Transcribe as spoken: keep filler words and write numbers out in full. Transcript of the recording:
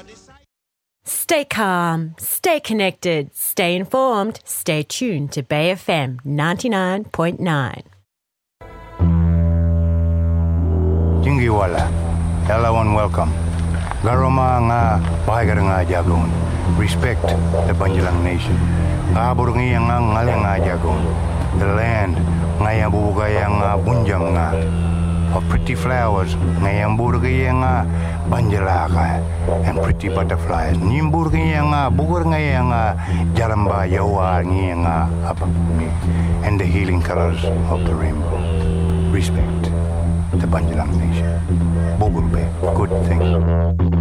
Stay calm, stay connected, stay informed, stay tuned to Bay F M ninety-nine point nine. Jingiwala, hello and welcome. Garoma nga bahagar nga jagon. Respect the Banjalang Nation. Kabur nga nga ngale nga jagon. The land nga yang bubugaya nga bunjam nga. Of pretty flowers nga yang burgaya nga banjalaka and pretty butterflies. Nimburgaya nga bugur nga yang nga jaramba yawa nga nga apapuni and the healing colors of the rainbow. Respect the Banjalang Nation. Bogurbe, good thing.